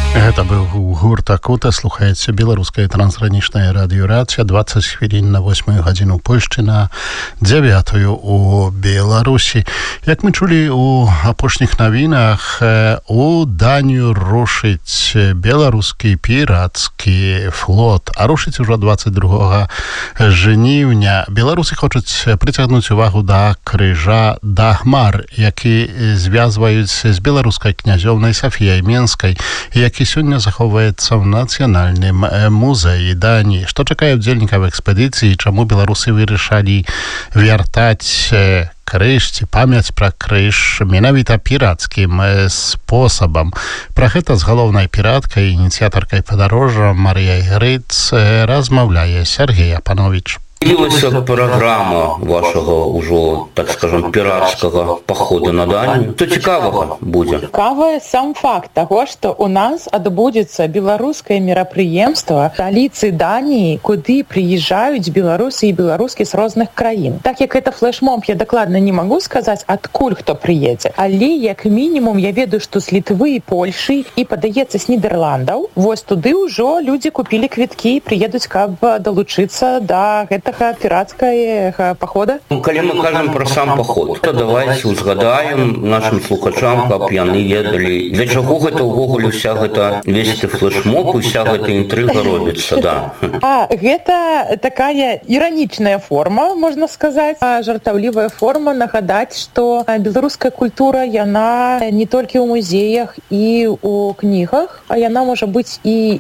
Гэта быў гурт Акута, слухаецца беларускае трансгранічнае радыёрацыя, 20 хвілін на 8 гадзіну Польшчы, на 9 у Беларусі. Як мы чулі у апошніх навінах, у Данію рушыць беларускі пірацкі флот, а рушыць ужо 22 жніўня. Беларусы хочуць прыцягнуць увагу да крыжа Дагмар, які звязваюць з беларускай князёўнай Сафіяй Менскай, які сёння захоўваецца ў нацыянальным музеі Даніі. Што чакае удзельнікаў экспедыцыі, чаму беларусы вырашалі вяртаць крыж ці памяць пра крыж менавіта пірацкім спосабам. Пра гэта з галоўнай піраткай, ініцыятаркай падарожжа Марыяй Грыц размаўляе Сергей Апанович. З'явілася праграма вашага ўжо, так скажем, пірацкага паходу на Данію. Што цікавага будзе? Цікавы сам факт таго, што у нас адбудзецца беларускае мерапрыемства сталіцы Даніі, куды прыязджаюць беларусы і беларускі з розных краін. Так як это флешмоб, я дакладна не магу сказаць, адкуль хто прыедзе. Але як мінімум я ведаю, што з Літвы і Польшы і, падаецца, з Нідерландаў, вось туды ўжо людзі купілі квіткі і прыедуць, каб далучыцца да гэтага пірацкага пахода? Калі мы кажам пра сам паход, то давайте узгадаем нашим слухачам, каб яны ведалі, для чаго гэта ўвогуле ўся гэта весь флешмоб, уся гэта інтрыга робіцца, да. Гэта такая іранічная форма, можна сказаць, жартаўлівая форма нагадаць, што беларуская культура, яна не толькі ў музеях і ў кнігах, а яна можа быць і